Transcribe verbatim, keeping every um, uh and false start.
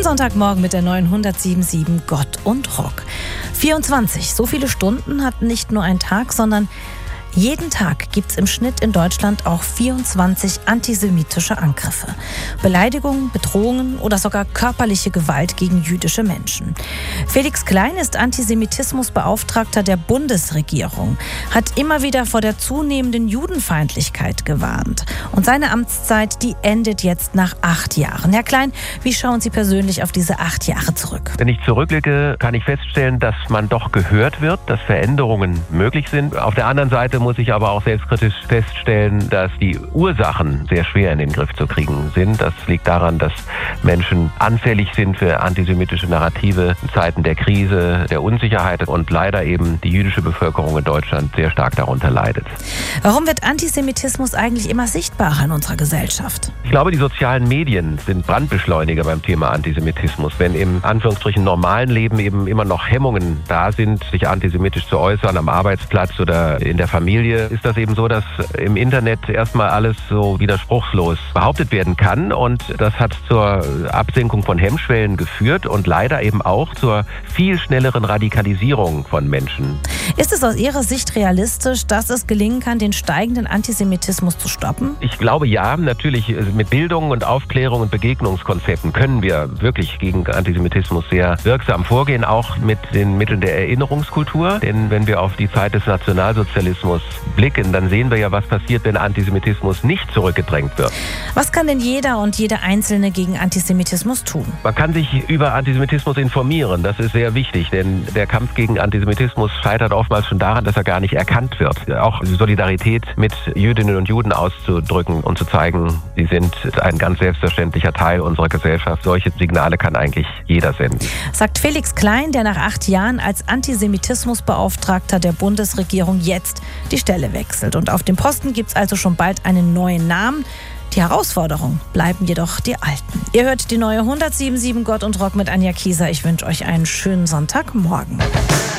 Sonntagmorgen mit der neuen hundertsiebenundsiebzig Gott und Rock. vierundzwanzig, so viele Stunden hat nicht nur ein Tag, sondern jeden Tag gibt es im Schnitt in Deutschland auch vierundzwanzig antisemitische Angriffe. Beleidigungen, Bedrohungen oder sogar körperliche Gewalt gegen jüdische Menschen. Felix Klein ist Antisemitismusbeauftragter der Bundesregierung, hat immer wieder vor der zunehmenden Judenfeindlichkeit gewarnt. Und seine Amtszeit, die endet jetzt nach acht Jahren. Herr Klein, wie schauen Sie persönlich auf diese acht Jahre zurück? Wenn ich zurückblicke, kann ich feststellen, dass man doch gehört wird, dass Veränderungen möglich sind. Auf der anderen Seite muss ich aber auch selbstkritisch feststellen, dass die Ursachen sehr schwer in den Griff zu kriegen sind. Das liegt daran, dass Menschen anfällig sind für antisemitische Narrative in Zeiten der Krise, der Unsicherheit und leider eben die jüdische Bevölkerung in Deutschland sehr stark darunter leidet. Warum wird Antisemitismus eigentlich immer sichtbarer in unserer Gesellschaft? Ich glaube, die sozialen Medien sind Brandbeschleuniger beim Thema Antisemitismus. Wenn im Anführungsstrichen normalen Leben eben immer noch Hemmungen da sind, sich antisemitisch zu äußern, am Arbeitsplatz oder in der Familie, ist das eben so, dass im Internet erstmal alles so widerspruchslos behauptet werden kann. Und das hat zur Absenkung von Hemmschwellen geführt und leider eben auch zur viel schnelleren Radikalisierung von Menschen. Ist es aus Ihrer Sicht realistisch, dass es gelingen kann, den steigenden Antisemitismus zu stoppen? Ich glaube ja, natürlich mit Bildung und Aufklärung und Begegnungskonzepten können wir wirklich gegen Antisemitismus sehr wirksam vorgehen, auch mit den Mitteln der Erinnerungskultur. Denn wenn wir auf die Zeit des Nationalsozialismus blicken, dann sehen wir ja, was passiert, wenn Antisemitismus nicht zurückgedrängt wird. Was kann denn jeder und jede Einzelne gegen Antisemitismus tun? Man kann sich über Antisemitismus informieren, das ist sehr wichtig, denn der Kampf gegen Antisemitismus scheitert oftmals schon daran, dass er gar nicht erkannt wird. Auch Solidarität mit Jüdinnen und Juden auszudrücken und zu zeigen, sie sind ein ganz selbstverständlicher Teil unserer Gesellschaft. Solche Signale kann eigentlich jeder senden. Sagt Felix Klein, der nach acht Jahren als Antisemitismusbeauftragter der Bundesregierung jetzt die Stelle wechselt. Und auf dem Posten gibt es also schon bald einen neuen Namen. Die Herausforderungen bleiben jedoch die alten. Ihr hört die neue hundertsiebenundsiebzig Gott und Rock mit Anja Kieser. Ich wünsche euch einen schönen Sonntagmorgen.